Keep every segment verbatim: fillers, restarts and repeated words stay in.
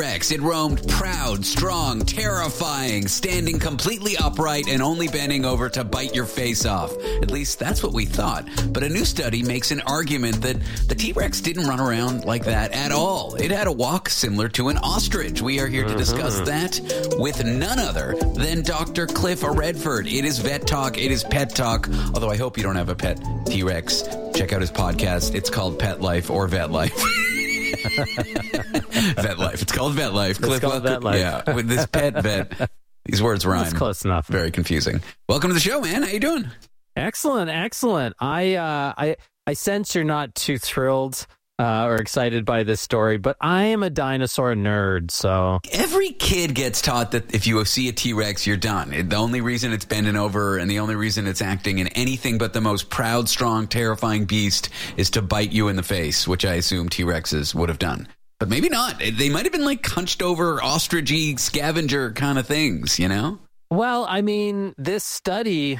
Rex. It roamed proud, strong, terrifying, standing completely upright and only bending over to bite your face off. At least that's what we thought. But a new study makes an argument that the T-Rex didn't run around like that at all. It had a walk similar to an ostrich. We are here to discuss that with none other than Doctor Cliff Redford. It is Vet Talk. It is Pet Talk. Although I hope you don't have a pet T-Rex. Check out his podcast. It's called Pet Life or Vet Life. Vet Life. It's called Vet Life. It's Cliff, called Vet Life. Yeah, with this pet vet. These words rhyme. That's close enough. Very confusing. Welcome to the show, man. How you doing? Excellent, excellent. I, uh, I, I sense you're not too thrilled uh, or excited by this story, but I am a dinosaur nerd, so... Every kid gets taught that if you see a T-Rex, you're done. It, the only reason it's bending over and the only reason it's acting in anything but the most proud, strong, terrifying beast is to bite you in the face, which I assume T-Rexes would have done. But maybe not. They might have been like hunched over, ostrichy, scavenger kind of things, you know? Well, I mean, this study,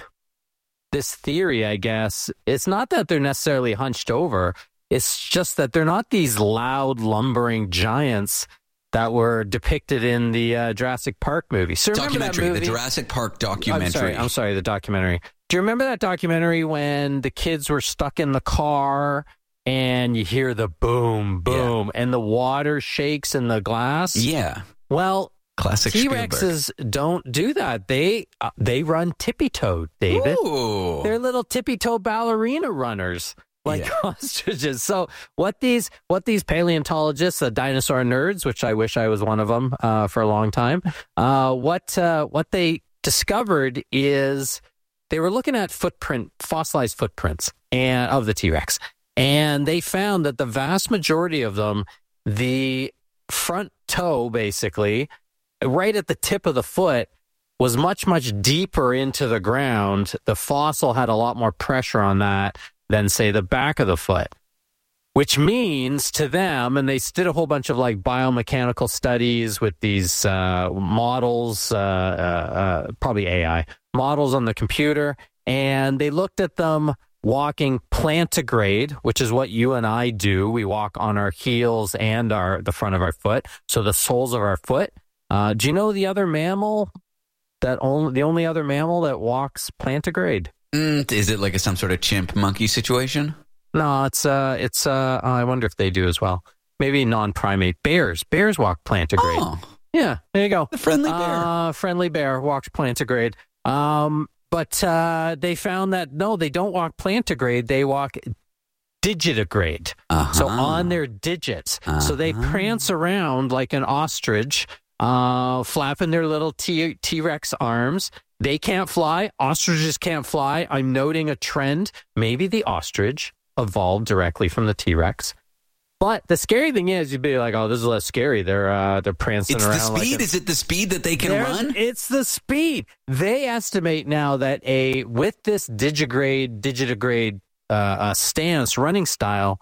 this theory, I guess, it's not that they're necessarily hunched over. It's just that they're not these loud, lumbering giants that were depicted in the uh, Jurassic Park movie. So documentary, movie? the Jurassic Park documentary. I'm sorry, I'm sorry, the documentary. Do you remember that documentary when the kids were stuck in the car and you hear the boom, boom, yeah. and the water shakes in the glass? Yeah. Well, classic T-Rexes Spielberg. don't do that. They uh, they run tippy-toed, David. Ooh. They're little tippy-toe ballerina runners. Like yeah. ostriches. So what these what these paleontologists, the dinosaur nerds, which I wish I was one of them uh, for a long time, uh, what uh, what they discovered is they were looking at footprint, fossilized footprints and of the T-Rex, and they found that the vast majority of them, the front toe, basically, right at the tip of the foot, was much much deeper into the ground. The fossil had a lot more pressure on that than, say, the back of the foot, which means to them, and they did a whole bunch of like biomechanical studies with these uh, models, uh, uh, uh, probably A I models on the computer, and they looked at them walking plantigrade, which is what you and I do. We walk on our heels and our the front of our foot, so the soles of our foot. Uh, do you know the other mammal that only the only other mammal that walks plantigrade? Mm, is it like a, some sort of chimp monkey situation? No, it's uh, it's uh, I wonder if they do as well. Maybe non-primate bears. Bears walk plantigrade. Oh, yeah, there you go. The friendly bear. Uh, friendly bear walks plantigrade. Um, but uh, they found that no, they don't walk plantigrade. They walk digitigrade. Uh-huh. So on their digits. Uh-huh. So they prance around like an ostrich, uh, flapping their little T- T-Rex arms. They can't fly. Ostriches can't fly. I'm noting a trend. Maybe the ostrich evolved directly from the T-Rex. But the scary thing is, you'd be like, "Oh, this is less scary." They're uh, they're prancing it's around. It's the speed. Like a, is it the speed that they can run? It's the speed. They estimate now that a with this digigrade digitigrade uh, uh, stance running style,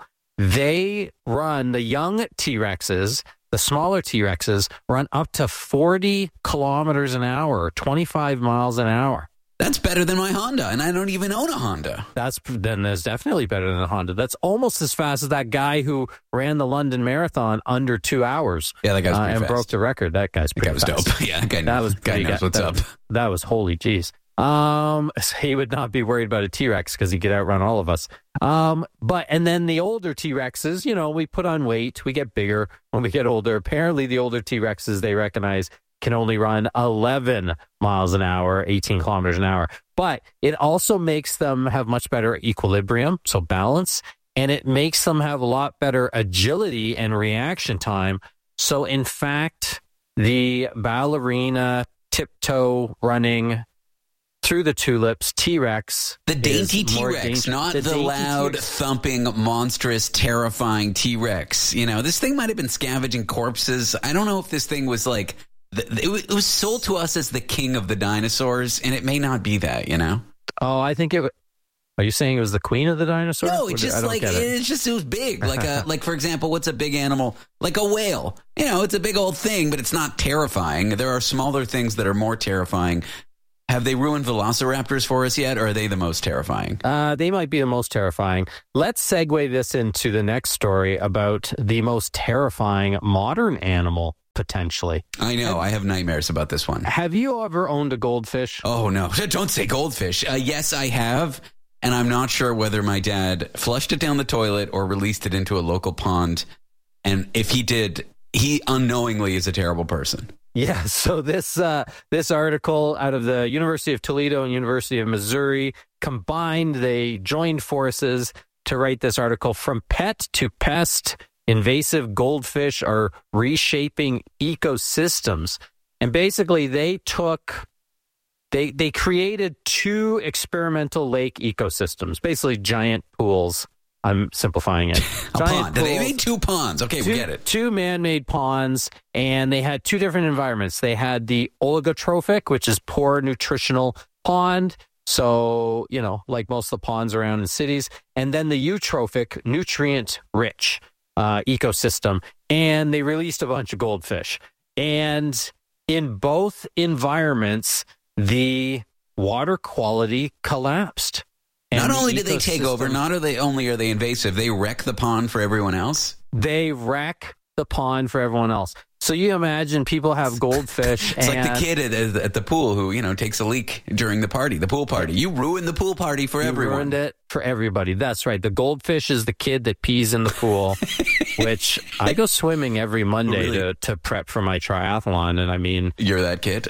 they run the young T-Rexes. The smaller T-Rexes run up to forty kilometers an hour, twenty-five miles an hour. That's better than my Honda, and I don't even own a Honda. That's then that's definitely better than a Honda. That's almost as fast as that guy who ran the London Marathon under two hours. Yeah, that guy's pretty uh, and fast. broke the record. That guy's pretty that guy was fast. dope. Yeah, that guy, that was guy knows what's that, up. That was holy jeez. Um, he would not be worried about a T-Rex because he could outrun all of us. Um, but, and then the older T-Rexes, you know, we put on weight, we get bigger when we get older. Apparently the older T-Rexes, they recognize, can only run eleven miles an hour, eighteen kilometers an hour. But it also makes them have much better equilibrium, so balance, and it makes them have a lot better agility and reaction time. So in fact, the ballerina tiptoe running through the tulips T-Rex, the dainty T-Rex, danger- not the, the loud, T-Rex. thumping, monstrous, terrifying T-Rex. You know, this thing might have been scavenging corpses. I don't know if this thing was like, it was sold to us as the king of the dinosaurs, and it may not be that, you know? Oh, I think it. Are you saying it was the queen of the dinosaurs? No, it's just like, it. it's just, it was big. Like, a, like for example, what's a big animal? Like a whale. You know, it's a big old thing, but it's not terrifying. There are smaller things that are more terrifying. Have they ruined velociraptors for us yet, or are they the most terrifying? Uh, they might be the most terrifying. Let's segue this into the next story about the most terrifying modern animal potentially. I know. Have, I have nightmares about this one. Have you ever owned a goldfish? Oh, no. Don't say goldfish. Uh, yes, I have. And I'm not sure whether my dad flushed it down the toilet or released it into a local pond. And if he did, he unknowingly is a terrible person. Yeah, so this uh, this article out of the University of Toledo and University of Missouri combined, they joined forces to write this article. From pet to pest, invasive goldfish are reshaping ecosystems. And basically they took, they they created two experimental lake ecosystems, basically giant pools. I'm simplifying it. A pond. Pools, they made two ponds. Okay, two, we get it. Two man-made ponds, and they had two different environments. They had the oligotrophic, which is poor nutritional pond. So, you know, like most of the ponds around in cities. And then the eutrophic, nutrient-rich uh, ecosystem. And they released a bunch of goldfish. And in both environments, the water quality collapsed. And not only the did they take over, not are they only are they invasive, they wreck the pond for everyone else. They wreck the pond for everyone else. So you imagine people have goldfish. It's and like the kid at, at the pool who, you know, takes a leak during the party, the pool party. You ruined the pool party for you everyone. Ruined it for everybody. That's right. The goldfish is the kid that pees in the pool, which I go swimming every Monday really? to, to prep for my triathlon. And I mean, you're that kid.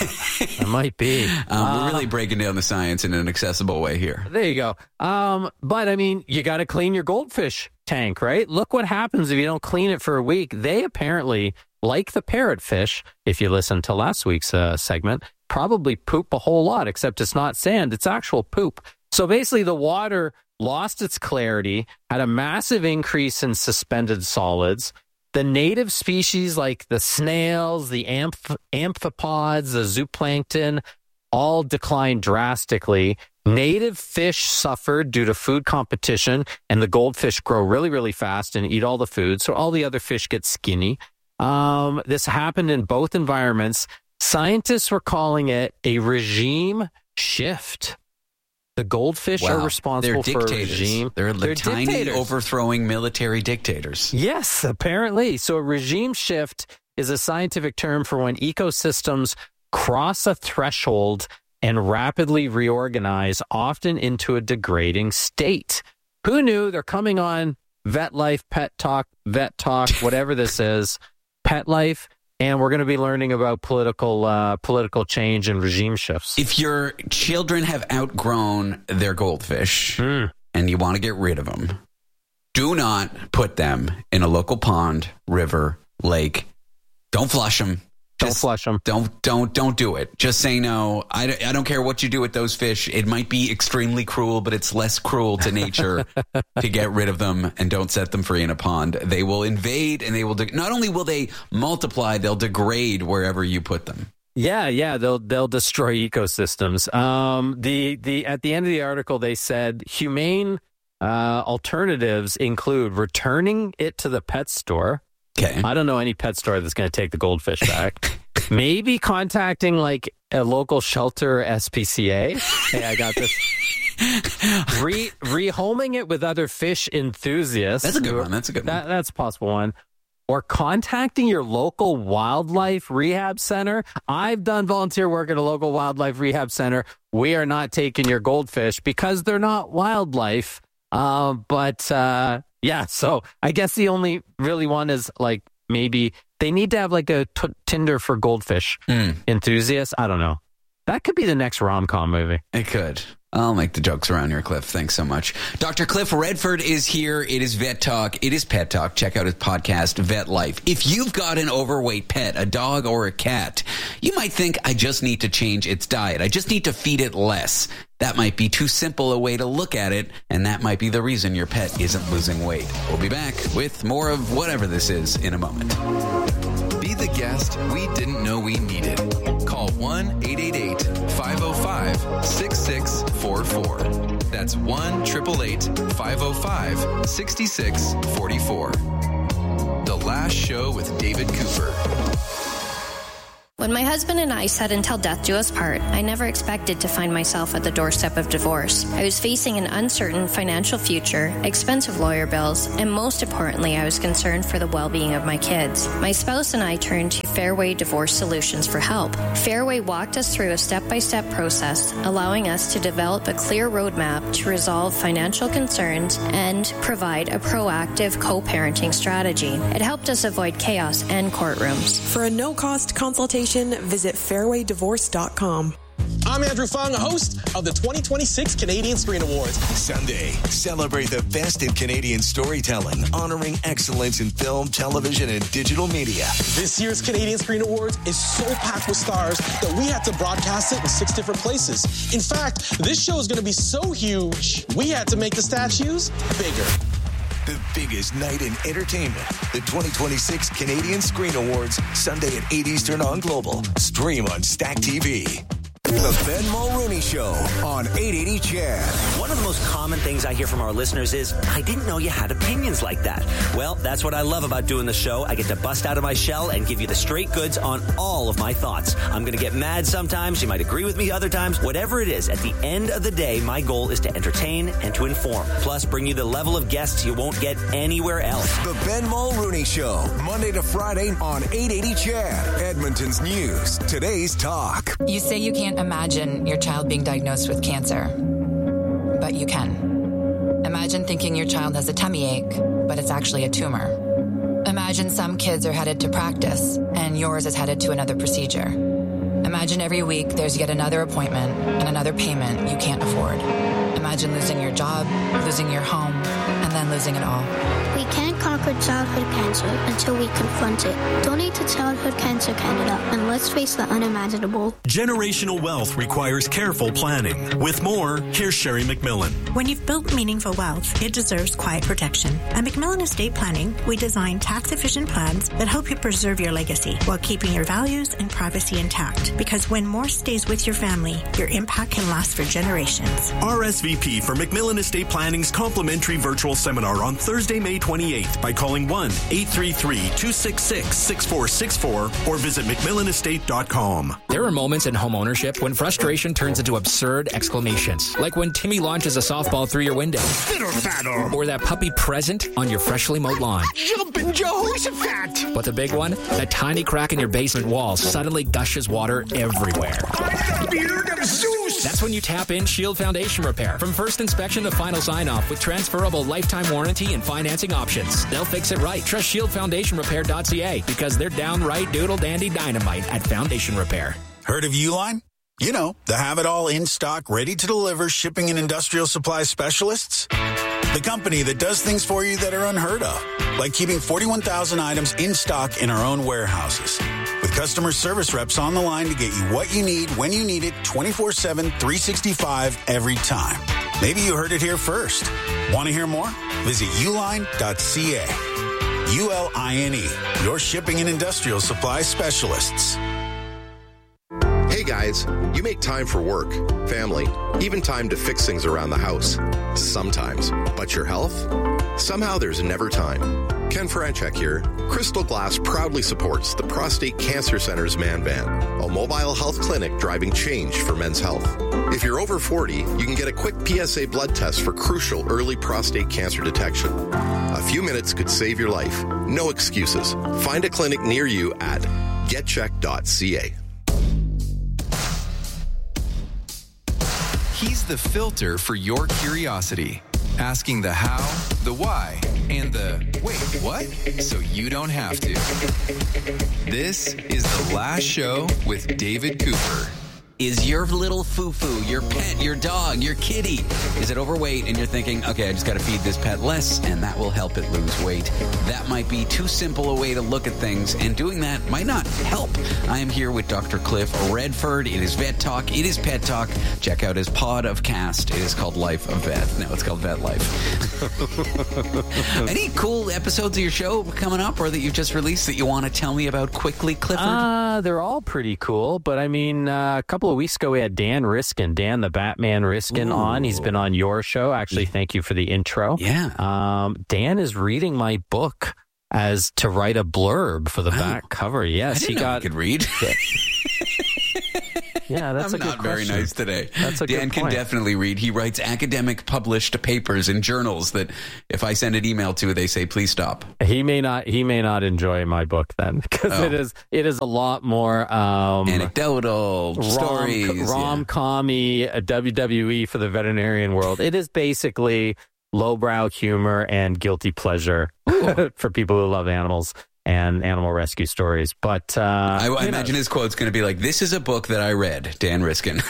I might be. Um, uh, we're really breaking down the science in an accessible way here. There you go. Um, but I mean, you got to clean your goldfish tank, right? Look what happens if you don't clean it for a week. They apparently, like the parrotfish, if you listen to last week's uh, segment, probably poop a whole lot, except it's not sand, it's actual poop. So basically the water lost its clarity, had a massive increase in suspended solids. The native species like the snails, the amph- amphipods, the zooplankton, all declined drastically. Native fish suffered due to food competition, and the goldfish grow really, really fast and eat all the food, so all the other fish get skinny. Um, this happened in both environments. Scientists were calling it a regime shift. The goldfish wow. are responsible They're for a regime. They're, They're tiny, dictators. overthrowing military dictators. Yes, apparently. So a regime shift is a scientific term for when ecosystems cross a threshold and rapidly reorganize, often into a degrading state. Who knew? They're coming on Vet Life, Pet Talk, Vet Talk, whatever this is, Pet Life. And we're going to be learning about political uh, political change and regime shifts. If your children have outgrown their goldfish mm. and you want to get rid of them, do not put them in a local pond, river, lake. Don't flush them. Don't flush them. Don't don't don't do it. Just say no. I, I don't care what you do with those fish. It might be extremely cruel, but it's less cruel to nature to get rid of them, and don't set them free in a pond. They will invade, and they will. De- not only will they multiply, they'll degrade wherever you put them. Yeah, yeah, they'll they'll destroy ecosystems. Um, the the at the end of the article, they said humane uh, alternatives include returning it to the pet store. Okay. I don't know any pet store that's going to take the goldfish back. Maybe contacting like a local shelter S P C A. Hey, I got this. Re rehoming it with other fish enthusiasts. That's a good one. That's a good that, one. That's a possible one. Or contacting your local wildlife rehab center. I've done volunteer work at a local wildlife rehab center. We are not taking your goldfish because they're not wildlife. Uh, but uh, yeah, so I guess the only really one is like maybe they need to have like a t- Tinder for goldfish mm. enthusiasts. I don't know. That could be the next rom-com movie. It could. I'll make the jokes around here, Cliff. Thanks so much. Doctor Cliff Redford is here. It is Vet Talk. It is Pet Talk. Check out his podcast, Vet Life. If you've got an overweight pet, a dog or a cat, you might think, I just need to change its diet. I just need to feed it less. That might be too simple a way to look at it, and that might be the reason your pet isn't losing weight. We'll be back with more of whatever this is in a moment. Be the guest we didn't know we needed. Call one eight eight eight, five oh five, six six four four. That's one eight eight eight, five oh five, six six four four. The Last Show with David Cooper. When my husband and I said until death do us part, I never expected to find myself at the doorstep of divorce. I was facing an uncertain financial future, expensive lawyer bills, and most importantly, I was concerned for the well-being of my kids. My spouse and I turned to Fairway Divorce Solutions for help. Fairway walked us through a step-by-step process, allowing us to develop a clear roadmap to resolve financial concerns and provide a proactive co-parenting strategy. It helped us avoid chaos and courtrooms. For a no-cost consultation, visit fairway divorce dot com. I'm Andrew Fung, host of the twenty twenty-six Canadian Screen Awards. Sunday, celebrate the best in Canadian storytelling, honoring excellence in film, television, and digital media. This year's Canadian Screen Awards is so packed with stars that we had to broadcast it in six different places. In fact, this show is going to be so huge, we had to make the statues bigger. The biggest night in entertainment. The twenty twenty-six Canadian Screen Awards, Sunday at eight Eastern on Global. Stream on Stack T V. The Ben Mulrooney Show on eight eighty C H A D. One of the most common things I hear from our listeners is, I didn't know you had opinions like that. Well, that's what I love about doing the show. I get to bust out of my shell and give you the straight goods on all of my thoughts. I'm going to get mad sometimes. You might agree with me other times. Whatever it is, at the end of the day, my goal is to entertain and to inform. Plus, bring you the level of guests you won't get anywhere else. The Ben Mulrooney Show, Monday to Friday on eight eighty C H A D. Edmonton's News. Today's Talk. You say you can't imagine your child being diagnosed with cancer, but you can. Imagine thinking your child has a tummy ache, but it's actually a tumor. Imagine some kids are headed to practice, and yours is headed to another procedure. Imagine every week there's yet another appointment and another payment you can't afford. Imagine losing your job, losing your home, and then losing it all. We can't conquer childhood cancer until we confront it. Donate to Childhood Cancer Canada, and let's face the unimaginable. Generational wealth requires careful planning. With more, here's Sherry McMillan. When you've built meaningful wealth, it deserves quiet protection. At McMillan Estate Planning, we design tax-efficient plans that help you preserve your legacy while keeping your values and privacy intact. Because when more stays with your family, your impact can last for generations. R S V P for McMillan Estate Planning's complimentary virtual seminar on Thursday, May twenty-eighth by calling one eight three three, two six six, six four six four or visit mcmillan estate dot com. There are moments in home ownership when frustration turns into absurd exclamations. Like when Timmy launches a softball through your window. Fiddle faddle. Or that puppy present on your freshly mowed lawn. Jumpin' Jehoshaphat. But the big one? That tiny crack in your basement wall suddenly gushes water everywhere. I'm the beard of Zeus. That's when you tap in Shield Foundation Repair. From first inspection to final sign-off with transferable lifetime warranty and financing options. They'll fix it right. Trust shield foundation repair dot c a because they're downright doodle-dandy dynamite at Foundation Repair. Heard of Uline? You know, the have-it-all in-stock, ready-to-deliver shipping and industrial supply specialists. The company that does things for you that are unheard of, like keeping forty-one thousand items in stock in our own warehouses. With customer service reps on the line to get you what you need, when you need it, twenty-four seven, three sixty-five, every time. Maybe you heard it here first. Want to hear more? Visit uline dot c a. U L I N E, your shipping and industrial supply specialists. Hey guys, you make time for work, family, even time to fix things around the house. Sometimes. But your health? Somehow there's never time. Ken Franchek here. Crystal Glass proudly supports the Prostate Cancer Center's Man Van, a mobile health clinic driving change for men's health. If you're over forty, you can get a quick P S A blood test for crucial early prostate cancer detection. A few minutes could save your life. No excuses. Find a clinic near you at get check dot c a. He's the filter for your curiosity, asking the how, the why, and the wait, what? So you don't have to. This is The Last Show with David Cooper. Is your little foo-foo, your pet, your dog, your kitty, is it overweight and you're thinking, okay, I just got to feed this pet less and that will help it lose weight? That might be too simple a way to look at things, and doing that might not help. I am here with Doctor Cliff Redford. It is Vet Talk. It is Pet Talk. Check out his pod of cast. It is called Life of Vet. No, it's called Vet Life. Any cool episodes of your show coming up or that you've just released that you want to tell me about quickly, Clifford? Uh, they're all pretty cool, but I mean, uh, a couple of weeks ago, we had Dan Riskin, Dan the Batman Riskin, Ooh. on. He's been on your show. Actually, thank you for the intro. Yeah. Um, Dan is reading my book as to write a blurb for the wow. back cover. Yes, I didn't he know got. He could read. Yeah, that's I'm a good not very question. nice today. That's a Dan good can point. definitely read. He writes academic published papers in journals that if I send an email to, they say, please stop. He may not. He may not enjoy my book then, because Oh. it is. It is a lot more um, Anecdotal rom, stories. rom commy, uh, W W E for the veterinarian world. It is basically lowbrow humor and guilty pleasure for people who love animals and animal rescue stories. But uh, I, I you imagine know, his quote's going to be like, this is a book that I read, Dan Riskin.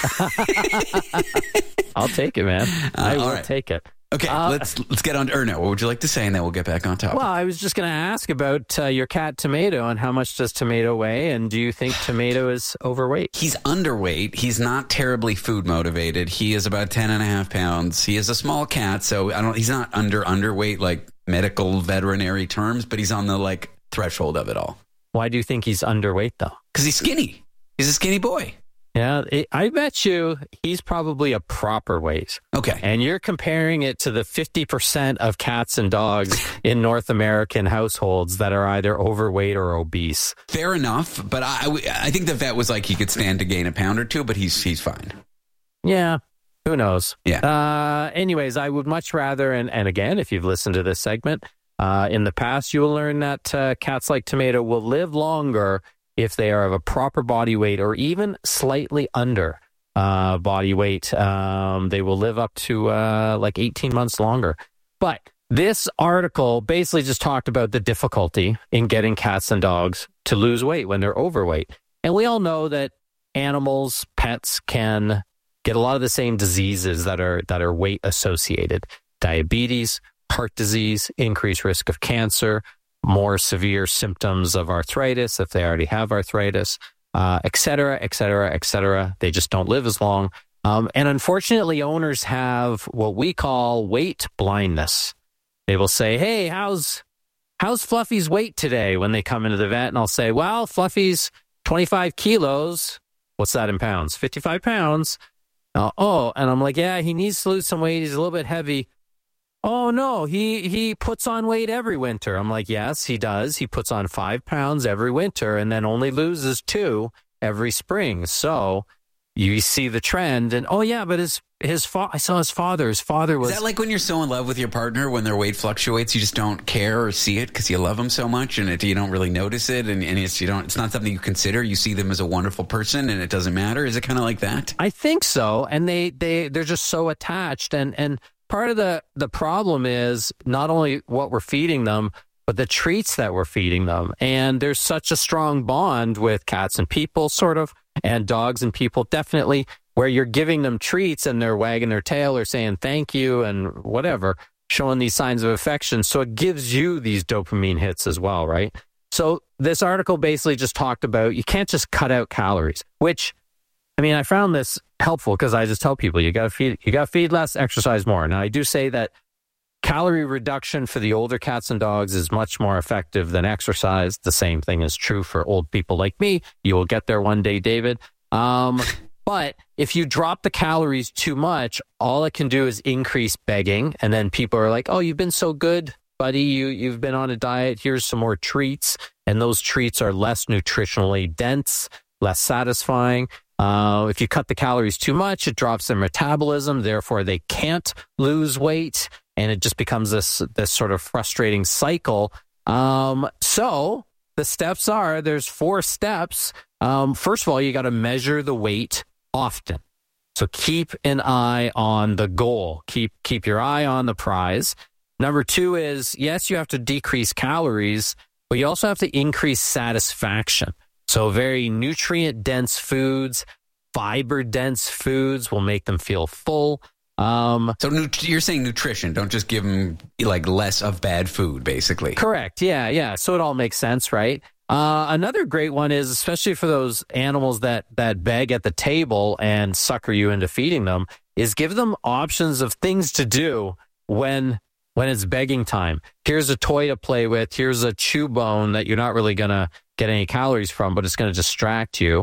I'll take it, man. I Uh, all will right. take it. Okay, Uh, let's let's get on to Erno. What would you like to say? And then we'll get back on topic. Well, I was just going to ask about uh, your cat Tomato and how much does Tomato weigh, and do you think Tomato is overweight? He's underweight. He's not terribly food motivated. He is about ten and a half pounds. He is a small cat, so I don't. He's not under underweight like medical veterinary terms, but he's on the like threshold of it all. Why do you think he's underweight, though? Because he's skinny. He's a skinny boy. Yeah, it, I bet you he's probably a proper weight. Okay. And you're comparing it to the fifty percent of cats and dogs in North American households that are either overweight or obese. Fair enough, but I, I think the vet was like he could stand to gain a pound or two, but he's he's fine. Yeah, who knows? Yeah. Uh, anyways, I would much rather, and, and again, if you've listened to this segment, uh, in the past, you will learn that uh, cats like Tomato will live longer if they are of a proper body weight or even slightly under uh, body weight. Um, they will live up to uh, like eighteen months longer. But this article basically just talked about the difficulty in getting cats and dogs to lose weight when they're overweight. And we all know that animals, pets can get a lot of the same diseases that are that are weight associated. Diabetes, heart disease, increased risk of cancer, more severe symptoms of arthritis if they already have arthritis, uh, et cetera, et cetera, et cetera. They just don't live as long. Um, and unfortunately, owners have what we call weight blindness. They will say, hey, how's how's Fluffy's weight today when they come into the vet? And I'll say, well, Fluffy's twenty-five kilos. What's that in pounds? fifty-five pounds. Uh, oh, and I'm like, yeah, he needs to lose some weight. He's a little bit heavy. Oh, no, he, he puts on weight every winter. I'm like, yes, he does. He puts on five pounds every winter and then only loses two every spring. So you see the trend. And, oh, yeah, but his his fa- I saw his father. His father was... Is that like when you're so in love with your partner, when their weight fluctuates, you just don't care or see it because you love them so much and it, you don't really notice it and, and it's, you don't, it's not something you consider. You see them as a wonderful person and it doesn't matter. Is it kind of like that? I think so. And they, they, they're just so attached. And, and part of the, the problem is not only what we're feeding them, but the treats that we're feeding them. And there's such a strong bond with cats and people, sort of, and dogs and people, definitely, where you're giving them treats and they're wagging their tail or saying thank you and whatever, showing these signs of affection. So it gives you these dopamine hits as well, right? So this article basically just talked about you can't just cut out calories, which, I mean, I found this helpful because I just tell people you got to feed, you got to feed less, exercise more. Now, I do say that calorie reduction for the older cats and dogs is much more effective than exercise. The same thing is true for old people like me. You will get there one day, David. Um, but if you drop the calories too much, all it can do is increase begging. And then people are like, oh, you've been so good, buddy. You, you've been on a diet. Here's some more treats. And those treats are less nutritionally dense, less satisfying. Uh, if you cut the calories too much, it drops their metabolism. Therefore, they can't lose weight. And it just becomes this, this sort of frustrating cycle. Um, so the steps are, there's four steps. Um, first of all, you got to measure the weight often. So keep an eye on the goal. Keep keep your eye on the prize. Number two is, yes, you have to decrease calories, but you also have to increase satisfaction. So very nutrient-dense foods, fiber-dense foods will make them feel full. Um, so nut- you're saying nutrition. Don't just give them like less of bad food, basically. Correct. Yeah, yeah. So it all makes sense, right? Uh, another great one is, especially for those animals that, that beg at the table and sucker you into feeding them, is give them options of things to do when when it's begging time. Here's a toy to play with. Here's a chew bone that you're not really going to get any calories from, but it's going to distract you.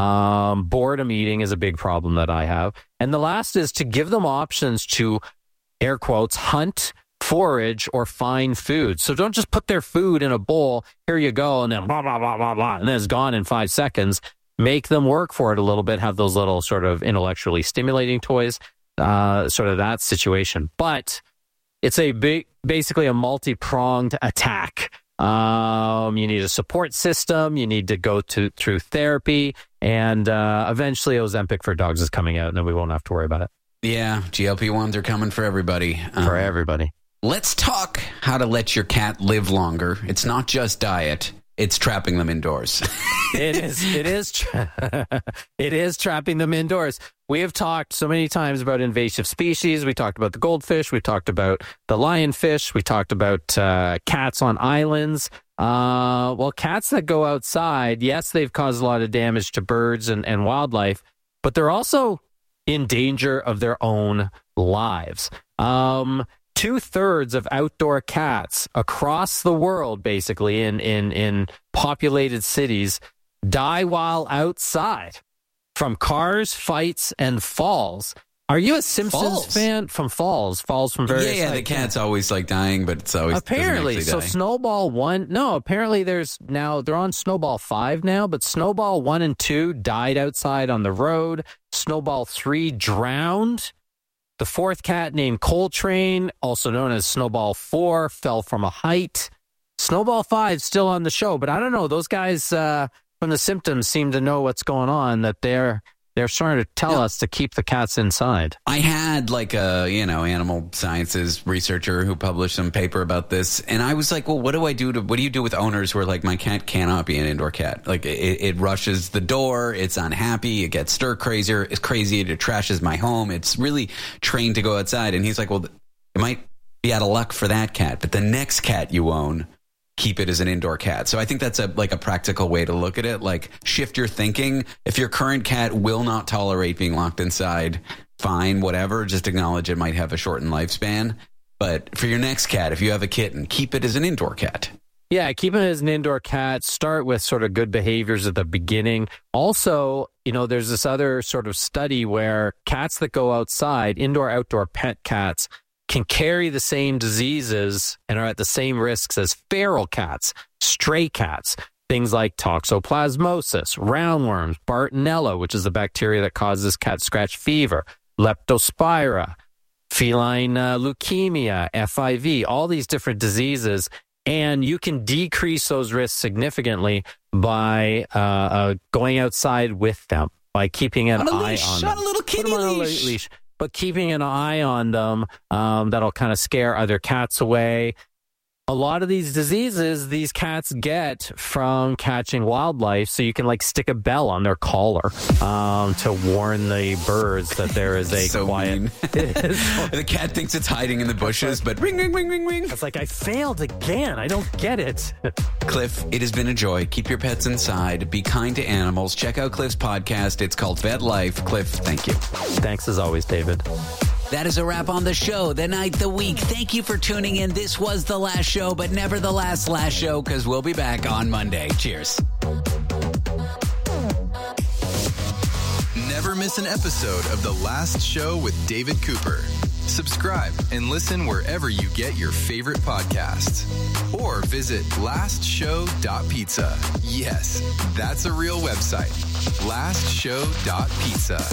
Um, boredom eating is a big problem that I have. And the last is to give them options to, air quotes, hunt, forage, or find food. So don't just put their food in a bowl, here you go, and then blah, blah, blah, blah, blah, and then it's gone in five seconds. make them work for it a little bit, have those little sort of intellectually stimulating toys, uh, sort of that situation. But it's a big, basically a multi-pronged attack. Um, you need a support system. You need to go to through therapy, and uh, eventually Ozempic for dogs is coming out, and then we won't have to worry about it. Yeah, G L P ones are coming for everybody. Um, for everybody. Let's talk how to let your cat live longer. It's not just diet. It's trapping them indoors. it is. It is. Tra- it is trapping them indoors. We have talked so many times about invasive species. We talked about the goldfish. We talked about the lionfish. We talked about uh, cats on islands. Uh, well, cats that go outside, yes, they've caused a lot of damage to birds and, and wildlife, but they're also in danger of their own lives. Um, Two-thirds of outdoor cats across the world, basically, in, in, in populated cities, die while outside from cars, fights, and falls. Are you a Simpsons Falls. fan? From falls. Falls from various... Yeah, yeah, the cat's always like dying, but it's always... Apparently. So die. Snowball one... No, apparently there's now... They're on Snowball five now, but Snowball one and two died outside on the road. Snowball three drowned. The fourth cat, named Coltrane, also known as Snowball four, fell from a height. Snowball five still on the show, but I don't know. Those guys uh, from The Symptoms seem to know what's going on, that they're they're starting to tell yeah. us to keep the cats inside. I had like a, you know, animal sciences researcher who published some paper about this, and I was like, well, what do I do to, what do you do with owners who are like, my cat cannot be an indoor cat? Like, it, it rushes the door, it's unhappy, it gets stir crazier, it's crazy, it trashes my home, it's really trained to go outside. And he's like, well, it might be out of luck for that cat, but the next cat you own, keep it as an indoor cat. So I think that's a like a practical way to look at it. Like, shift your thinking. If your current cat will not tolerate being locked inside, fine, whatever. Just acknowledge it might have a shortened lifespan. But for your next cat, if you have a kitten, keep it as an indoor cat. Yeah, keep it as an indoor cat. Start with sort of good behaviors at the beginning. Also, you know, there's this other sort of study where cats that go outside, indoor-outdoor pet cats, can carry the same diseases and are at the same risks as feral cats, stray cats, things like toxoplasmosis, roundworms, Bartonella, which is the bacteria that causes cat scratch fever, leptospira, feline uh, leukemia, F I V, all these different diseases. And you can decrease those risks significantly by uh, uh, going outside with them, by keeping an on eye leash, on them. On a little kitty leash. leash. But keeping an eye on them, um, that'll kind of scare other cats away. A lot of these diseases, these cats get from catching wildlife, so you can like stick a bell on their collar um, to warn the birds that there is a so quiet... The cat thinks it's hiding in the bushes, but ring, ring, ring, ring, ring. It's like, I failed again. I don't get it. Cliff, it has been a joy. Keep your pets inside. Be kind to animals. Check out Cliff's podcast. It's called Vet Life. Cliff, thank you. Thanks as always, David. That is a wrap on the show, the night, the week. Thank you for tuning in. This was the last show, but never the last last show, because we'll be back on Monday. Cheers. Never miss an episode of The Last Show with David Cooper. Subscribe and listen wherever you get your favorite podcasts. Or visit last show dot pizza. Yes, that's a real website. last show dot pizza.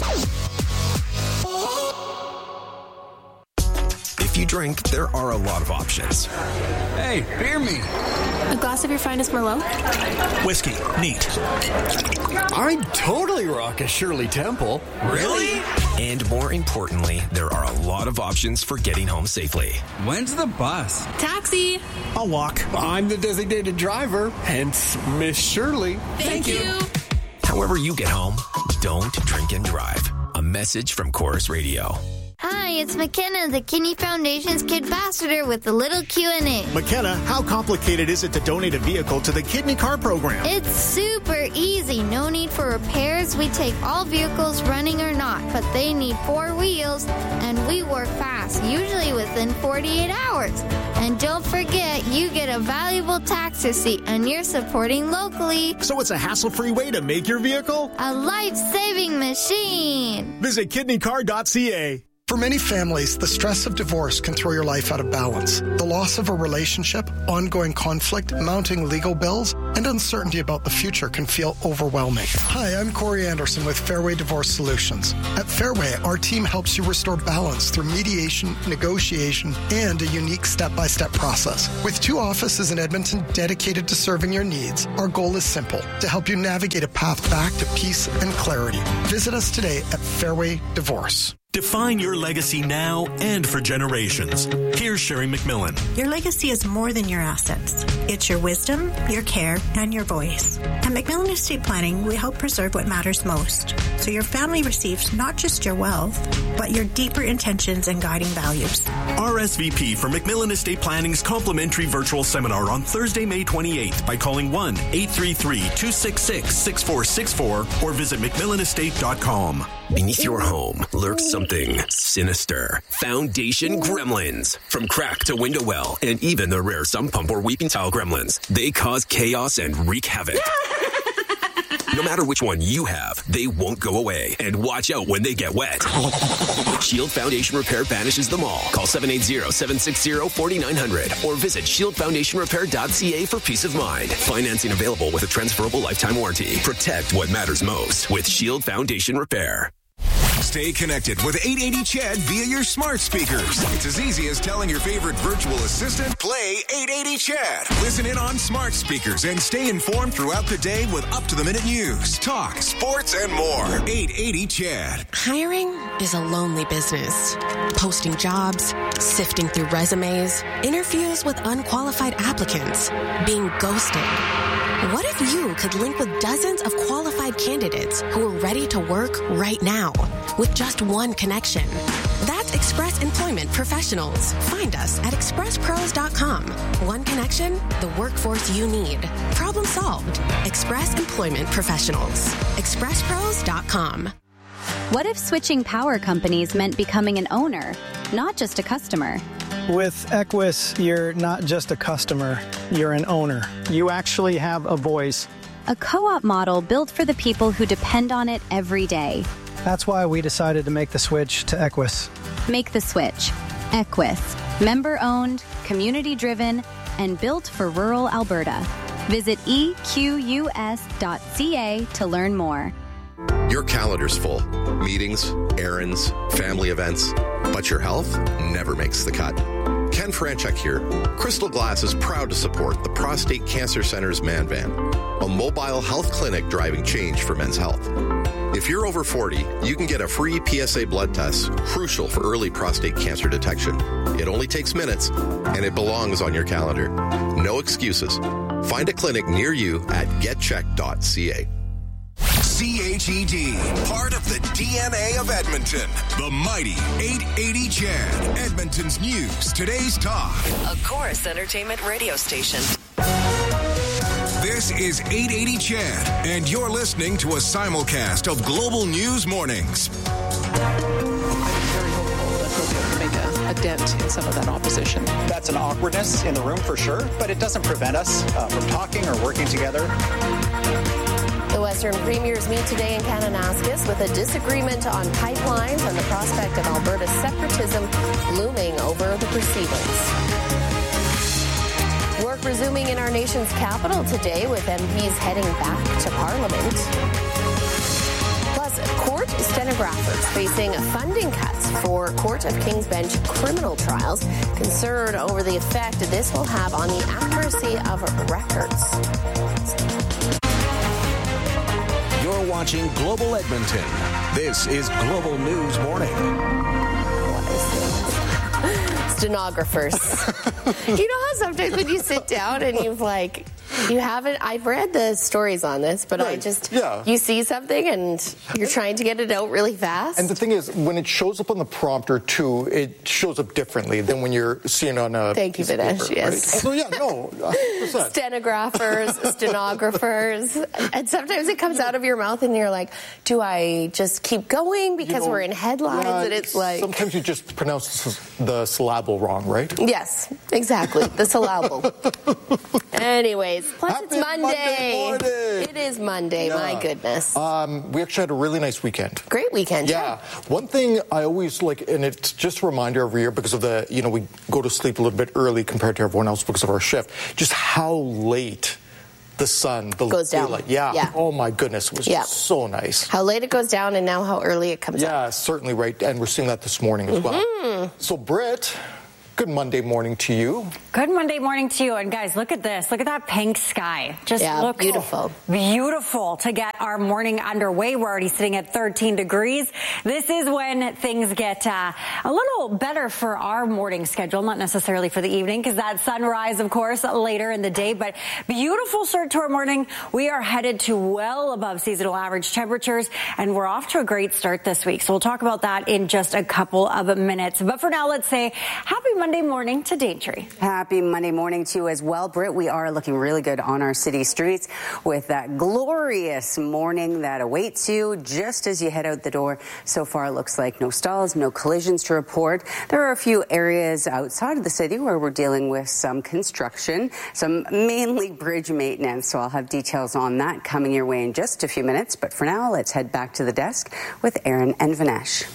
If you drink, there are a lot of options. Hey, beer me. A glass of your finest Merlot? Whiskey. Neat. I'd totally rock a Shirley Temple. Really? And more importantly, there are a lot of options for getting home safely. When's the bus? Taxi. I'll walk. I'm the designated driver, hence Miss Shirley. Thank, Thank you. you. However you get home, don't drink and drive. A message from Chorus Radio. Hi, it's McKenna, the Kidney Foundation's Kid Ambassador with a little Q and A. McKenna, how complicated is it to donate a vehicle to the Kidney Car Program? It's super easy. No need for repairs. We take all vehicles, running or not, but they need four wheels, and we work fast, usually within forty-eight hours. And don't forget, you get a valuable tax receipt, and you're supporting locally. So it's a hassle-free way to make your vehicle a life-saving machine. Visit kidney car dot c a. For many families, the stress of divorce can throw your life out of balance. The loss of a relationship, ongoing conflict, mounting legal bills, and uncertainty about the future can feel overwhelming. Hi, I'm Corey Anderson with Fairway Divorce Solutions. At Fairway, our team helps you restore balance through mediation, negotiation, and a unique step-by-step process. With two offices in Edmonton dedicated to serving your needs, our goal is simple, to help you navigate a path back to peace and clarity. Visit us today at Fairway Divorce. Define your legacy now and for generations. Here's Sherry McMillan. Your legacy is more than your assets. It's your wisdom, your care, and your voice. At McMillan Estate Planning, we help preserve what matters most, so your family receives not just your wealth, but your deeper intentions and guiding values. R S V P for McMillan Estate Planning's complimentary virtual seminar on Thursday, May twenty-eighth by calling one eight three three, two six six, six four six four or visit mcmillan estate dot com. Beneath your home lurks something sinister. Foundation gremlins. From crack to window well, and even the rare sump pump or weeping tile gremlins. They cause chaos and wreak havoc. No matter which one you have, they won't go away. And watch out when they get wet. Shield Foundation Repair banishes them all. Call seven eight zero, seven six zero, four nine zero zero or visit shield foundation repair dot c a for peace of mind. Financing available with a transferable lifetime warranty. Protect what matters most with Shield Foundation Repair. Stay connected with eight eighty C H E D via your smart speakers. It's as easy as telling your favorite virtual assistant, play eight eighty C H E D. Listen in on smart speakers and stay informed throughout the day with up-to-the-minute news, talk, sports, and more. eight eighty C H E D. Hiring is a lonely business. Posting jobs, sifting through resumes, interviews with unqualified applicants, being ghosted. What if you could link with dozens of qualified candidates who are ready to work right now with just one connection? That's Express Employment Professionals. Find us at express pros dot com. One connection, the workforce you need. Problem solved. Express Employment Professionals. express pros dot com. What if switching power companies meant becoming an owner, not just a customer? With Equus, you're not just a customer, you're an owner. You actually have a voice. A co-op model built for the people who depend on it every day. That's why we decided to make the switch to Equus. Make the switch. Equus. Member-owned, community-driven, and built for rural Alberta. Visit e q u s dot c a to learn more. Your calendar's full. Meetings, errands, family events. But your health never makes the cut. Ken Franchuk here. Crystal Glass is proud to support the Prostate Cancer Center's Man Van, a mobile health clinic driving change for men's health. If you're over forty, you can get a free P S A blood test, crucial for early prostate cancer detection. It only takes minutes, and it belongs on your calendar. No excuses. Find a clinic near you at get check dot c a. C H E D, part of the D N A of Edmonton. The mighty eight eighty C H E D, Edmonton's news, today's talk. A Chorus Entertainment radio station. This is eight eighty C H E D, and you're listening to a simulcast of Global News Mornings. A dent in some of that opposition. That's an awkwardness in the room for sure, but it doesn't prevent us uh, from talking or working together. The Western Premiers meet today in Kananaskis with a disagreement on pipelines and the prospect of Alberta's separatism looming over the proceedings. Work resuming in our nation's capital today with M Ps heading back to Parliament. Plus, court stenographers facing funding cuts for Court of King's Bench criminal trials, concerned over the effect this will have on the accuracy of records. You're watching Global Edmonton. This is Global News Morning. Stenographers. You know how sometimes when you sit down and you've like, you haven't, I've read the stories on this, but right. I just, yeah. you see something and you're trying to get it out really fast. And the thing is, when it shows up on the prompter too, it shows up differently than when you're seeing on a Thank you, Vinesh, yes. Right? So yeah, no, one hundred percent. Stenographers, stenographers, and sometimes it comes out of your mouth and you're like, do I just keep going because you know, we're in headlines yeah, and it's like... Sometimes you just pronounce the syllable wrong, right? Yes, exactly, the syllable. Anyways, days. Plus, Happy it's Monday. Monday morning. It is Monday. Yeah. My goodness. Um, we actually had a really nice weekend. Great weekend. Yeah. yeah. One thing I always like, and it's just a reminder every year because of the, you know, we go to sleep a little bit early compared to everyone else because of our shift, just how late the sun the goes down. Daylight. Yeah. yeah. Oh, my goodness. It was yeah. so nice. How late it goes down and now how early it comes yeah, up. Yeah, certainly right. And we're seeing that this morning as mm-hmm. well. So, Britt, good Monday morning to you. Good Monday morning to you. And guys, look at this. Look at that pink sky. Just yeah, look beautiful. Beautiful to get our morning underway. We're already sitting at thirteen degrees. This is when things get uh, a little better for our morning schedule, not necessarily for the evening, because that sunrise, of course, later in the day. But beautiful start to our morning. We are headed to well above seasonal average temperatures, and we're off to a great start this week. So we'll talk about that in just a couple of minutes. But for now, let's say happy Monday morning to Daintree. Happy Monday morning to you as well, Britt. We are looking really good on our city streets with that glorious morning that awaits you just as you head out the door. So far, it looks like no stalls, no collisions to report. There are a few areas outside of the city where we're dealing with some construction, some mainly bridge maintenance. So I'll have details on that coming your way in just a few minutes. But for now, let's head back to the desk with Aaron and Vinesh.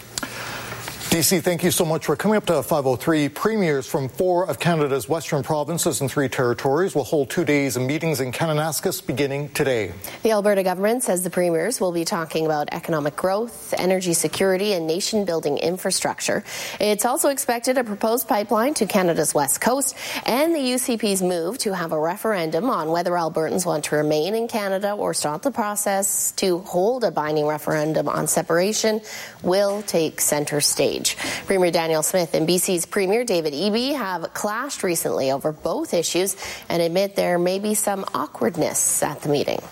D C, thank you so much. We're coming up to five oh three. Premiers from four of Canada's western provinces and three territories will hold two days of meetings in Kananaskis beginning today. The Alberta government says the premiers will be talking about economic growth, energy security, and nation-building infrastructure. It's also expected a proposed pipeline to Canada's west coast and the U C P's move to have a referendum on whether Albertans want to remain in Canada or start the process to hold a binding referendum on separation will take centre stage. Premier Daniel Smith and B C's Premier David Eby have clashed recently over both issues and admit there may be some awkwardness at the meeting.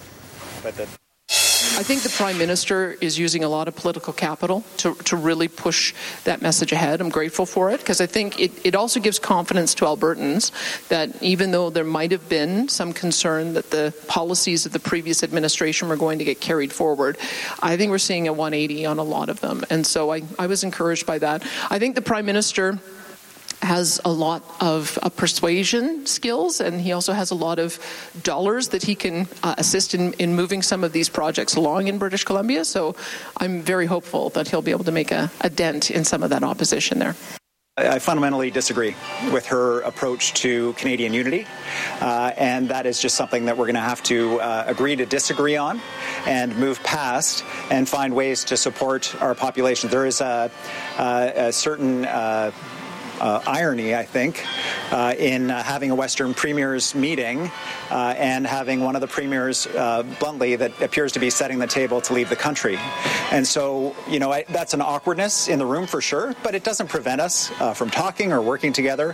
I think the Prime Minister is using a lot of political capital to, to really push that message ahead. I'm grateful for it because I think it, it also gives confidence to Albertans that even though there might have been some concern that the policies of the previous administration were going to get carried forward, I think we're seeing a one eighty on a lot of them. And so I, I was encouraged by that. I think the Prime Minister has a lot of uh, persuasion skills, and he also has a lot of dollars that he can uh, assist in, in moving some of these projects along in British Columbia. So I'm very hopeful that he'll be able to make a, a dent in some of that opposition there. I fundamentally disagree with her approach to Canadian unity, uh, and that is just something that we're going to have to uh, agree to disagree on and move past and find ways to support our population. There is a, a, a certain uh, Uh, irony, I think, uh, in uh, having a Western Premiers meeting uh, and having one of the Premiers uh, bluntly that appears to be setting the table to leave the country. And so, you know, I, that's an awkwardness in the room for sure, but it doesn't prevent us uh, from talking or working together.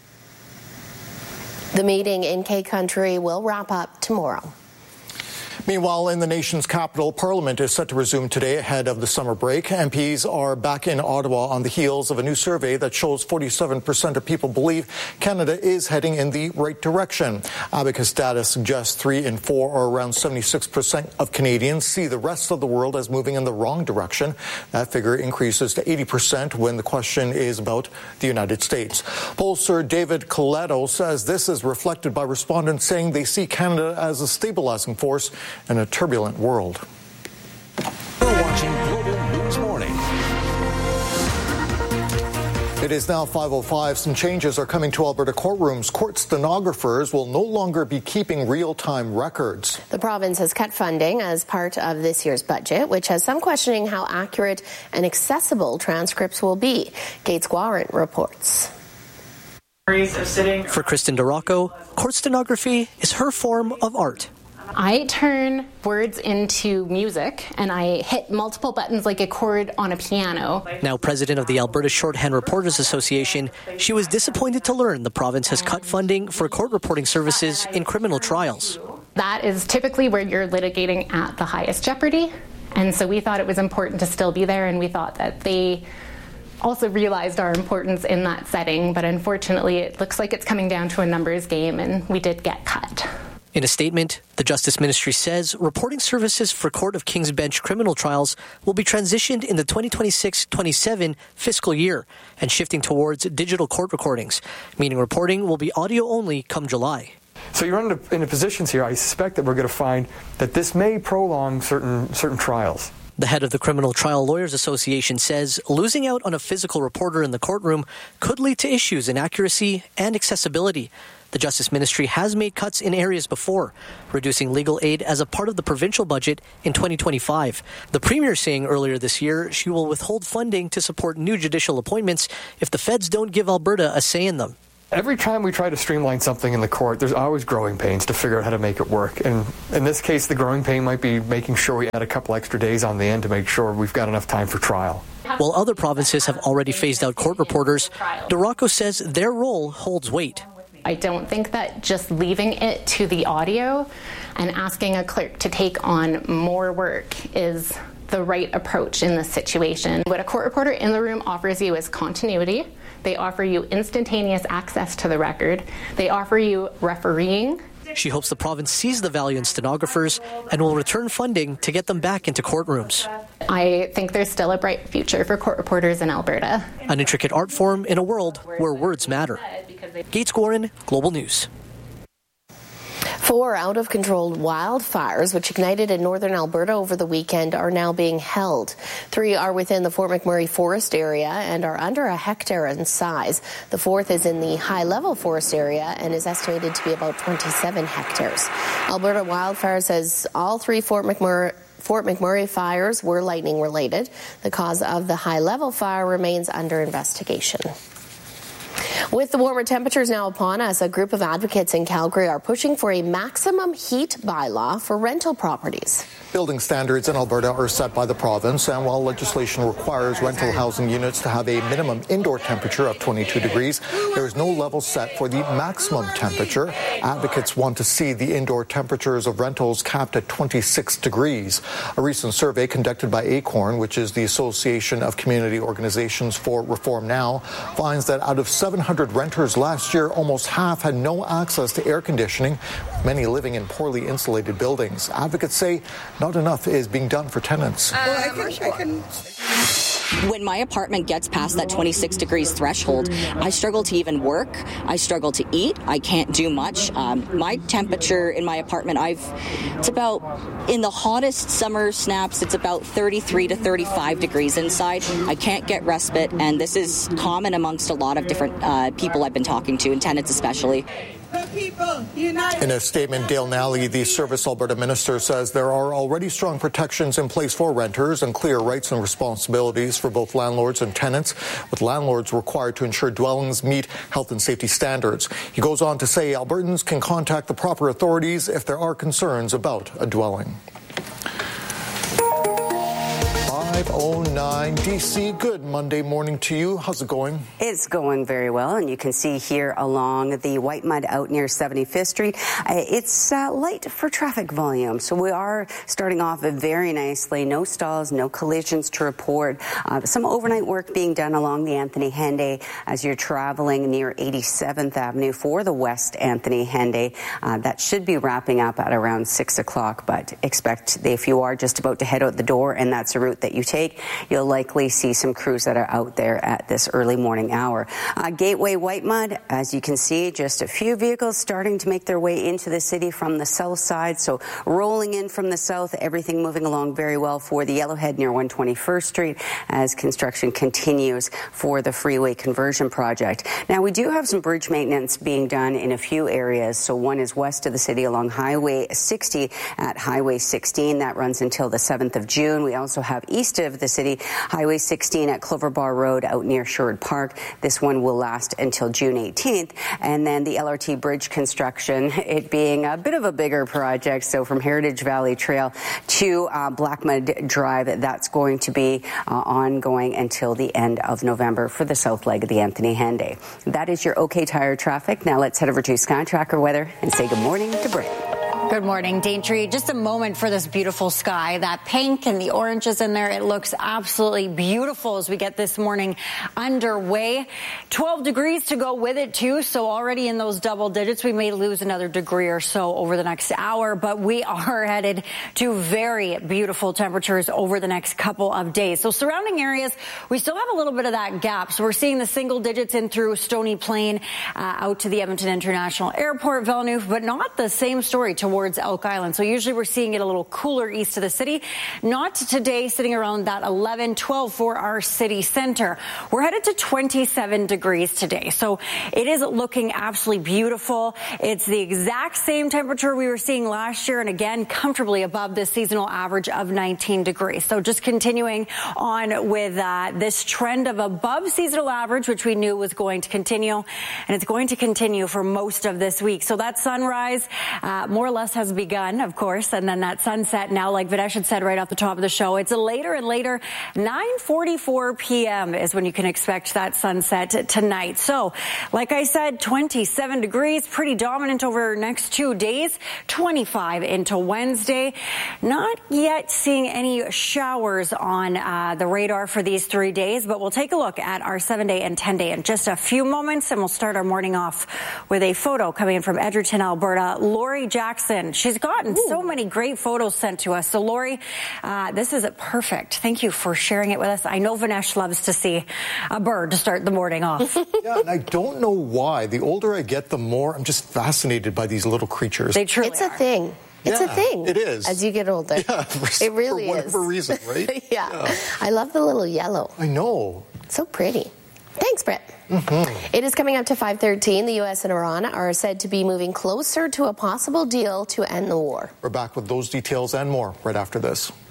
The meeting in K Country will wrap up tomorrow. Meanwhile, in the nation's capital, Parliament is set to resume today ahead of the summer break. M Ps are back in Ottawa on the heels of a new survey that shows forty-seven percent of people believe Canada is heading in the right direction. Abacus data suggests three in four, or around seventy-six percent of Canadians, see the rest of the world as moving in the wrong direction. That figure increases to eighty percent when the question is about the United States. Pollster David Coletto says this is reflected by respondents saying they see Canada as a stabilizing force in a turbulent world. You're watching Global News Morning. It is now five oh five. Some changes are coming to Alberta courtrooms. Court stenographers will no longer be keeping real-time records. The province has cut funding as part of this year's budget, which has some questioning how accurate and accessible transcripts will be. Gates Guarant reports. For Kristen DeRocco, court stenography is her form of art. I turn words into music, and I hit multiple buttons like a chord on a piano. Now president of the Alberta Shorthand Reporters Association, she was disappointed to learn the province has cut funding for court reporting services in criminal trials. That is typically where you're litigating at the highest jeopardy, and so we thought it was important to still be there, and we thought that they also realized our importance in that setting, but unfortunately it looks like it's coming down to a numbers game, and we did get cut. In a statement, the Justice Ministry says reporting services for Court of King's Bench criminal trials will be transitioned in the twenty twenty-six twenty-seven fiscal year and shifting towards digital court recordings, meaning reporting will be audio only come July. So you're in a, in a positions here, I suspect that we're going to find that this may prolong certain certain trials. The head of the Criminal Trial Lawyers Association says losing out on a physical reporter in the courtroom could lead to issues in accuracy and accessibility. The Justice Ministry has made cuts in areas before, reducing legal aid as a part of the provincial budget in twenty twenty-five. The Premier saying earlier this year she will withhold funding to support new judicial appointments if the feds don't give Alberta a say in them. Every time we try to streamline something in the court, there's always growing pains to figure out how to make it work. And in this case, the growing pain might be making sure we add a couple extra days on the end to make sure we've got enough time for trial. While other provinces have already phased out court reporters, Duraco says their role holds weight. I don't think that just leaving it to the audio and asking a clerk to take on more work is the right approach in this situation. What a court reporter in the room offers you is continuity. They offer you instantaneous access to the record. They offer you refereeing. She hopes the province sees the value in stenographers and will return funding to get them back into courtrooms. I think there's still a bright future for court reporters in Alberta. An intricate art form in a world where words matter. Gates Gorin, Global News. Four out-of-control wildfires, which ignited in northern Alberta over the weekend, are now being held. Three are within the Fort McMurray forest area and are under a hectare in size. The fourth is in the high-level forest area and is estimated to be about twenty-seven hectares. Alberta Wildfire says all three Fort McMurray Fort McMurray fires were lightning-related. The cause of the high-level fire remains under investigation. With the warmer temperatures now upon us, a group of advocates in Calgary are pushing for a maximum heat bylaw for rental properties. Building standards in Alberta are set by the province, and while legislation requires rental housing units to have a minimum indoor temperature of twenty-two degrees, there is no level set for the maximum temperature. Advocates want to see the indoor temperatures of rentals capped at twenty-six degrees. A recent survey conducted by ACORN, which is the Association of Community Organizations for Reform Now, finds that out of seven hundred renters last year, almost half had no access to air conditioning, many living in poorly insulated buildings. Advocates say not enough is being done for tenants. Uh, well, I can, I can... When my apartment gets past that twenty-six degrees threshold, I struggle to even work. I struggle to eat. I can't do much. Um, my temperature in my apartment, I've it's about, in the hottest summer snaps, it's about thirty-three to thirty-five degrees inside. I can't get respite, and this is common amongst a lot of different uh, people I've been talking to, and tenants especially. In a statement, Dale Nally, the Service Alberta minister, says there are already strong protections in place for renters and clear rights and responsibilities for both landlords and tenants, with landlords required to ensure dwellings meet health and safety standards. He goes on to say Albertans can contact the proper authorities if there are concerns about a dwelling. five oh nine D C. Good Monday morning to you. How's it going? It's going very well, and you can see here along the Whitemud out near seventy-fifth Street, uh, it's uh, light for traffic volume. So we are starting off very nicely. No stalls, no collisions to report. Uh, some overnight work being done along the Anthony Henday as you're traveling near eighty-seventh Avenue for the West Anthony Henday. Uh, that should be wrapping up at around six o'clock, but expect if you are just about to head out the door and that's a route that you take, you'll likely see some crews that are out there at this early morning hour. Uh, Gateway Whitemud, as you can see, just a few vehicles starting to make their way into the city from the south side. So rolling in from the south, everything moving along very well for the Yellowhead near one twenty-first Street as construction continues for the freeway conversion project. Now, we do have some bridge maintenance being done in a few areas. So one is west of the city along Highway sixty at Highway sixteen. That runs until the seventh of June. We also have east of the city, Highway sixteen at Clover Bar Road out near Sherwood Park. This one will last until June eighteenth. And then the L R T bridge construction, it being a bit of a bigger project. So from Heritage Valley Trail to uh, Blackmud Drive, that's going to be uh, ongoing until the end of November for the south leg of the Anthony Henday. That is your OK Tire traffic. Now let's head over to Sky Tracker weather and say good morning to Brent. Good morning, Daintree. Just a moment for this beautiful sky. That pink and the oranges in there, it looks absolutely beautiful as we get this morning underway. twelve degrees to go with it, too, so already in those double digits. We may lose another degree or so over the next hour, but we are headed to very beautiful temperatures over the next couple of days. So surrounding areas, we still have a little bit of that gap. So we're seeing the single digits in through Stony Plain, uh, out to the Edmonton International Airport, Villeneuve, but not the same story towards Elk Island. So usually we're seeing it a little cooler east of the city. Not today, sitting around that eleven, twelve for our city center. We're headed to twenty-seven degrees today. So it is looking absolutely beautiful. It's the exact same temperature we were seeing last year, and again, comfortably above the seasonal average of nineteen degrees. So just continuing on with uh, this trend of above seasonal average, which we knew was going to continue, and it's going to continue for most of this week. So that sunrise, uh, more or less has begun, of course, and then that sunset now, like Videsh had said right off the top of the show, it's a later and later. nine forty-four p.m. is when you can expect that sunset tonight. So, like I said, twenty-seven degrees, pretty dominant over next two days, twenty-five into Wednesday. Not yet seeing any showers on uh, the radar for these three days, but we'll take a look at our seven-day and ten-day in just a few moments, and we'll start our morning off with a photo coming in from Edgerton, Alberta. Lori Jackson. She's gotten Ooh. so many great photos sent to us. So, Lori, uh, this is perfect. Thank you for sharing it with us. I know Vinesh loves to see a bird to start the morning off. Yeah, and I don't know why. The older I get, the more I'm just fascinated by these little creatures. They truly It's are. a thing. It's yeah, a thing. It is. As you get older. Yeah, for, it really for whatever is. reason, right? yeah. yeah. I love the little yellow. I know. So pretty. Thanks, Brett. Mm-hmm. It is coming up to five thirteen. The U S and Iran are said to be moving closer to a possible deal to end the war. We're back with those details and more right after this.